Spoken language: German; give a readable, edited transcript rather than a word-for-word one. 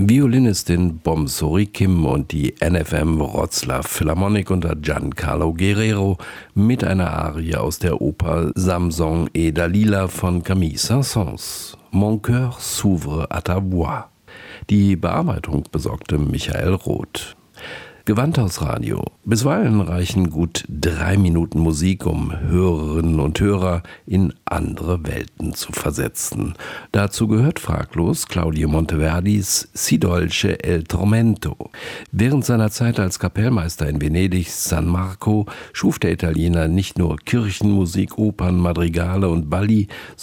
Violinistin Bomsori Kim und die NFM Wroclaw Philharmonic unter Giancarlo Guerrero mit einer Arie aus der Oper Samson et Dalila von Camille Saint-Saëns. Mon cœur s'ouvre à ta voix. Die Bearbeitung besorgte Michael Roth. Gewandhausradio. Bisweilen reichen gut 3 Minuten Musik, um Hörerinnen und Hörer in andere Welten zu versetzen. Dazu gehört fraglos Claudio Monteverdis Si dolce el tormento. Während seiner Zeit als Kapellmeister in Venedigs San Marco schuf der Italiener nicht nur Kirchenmusik, Opern, Madrigale und Balli,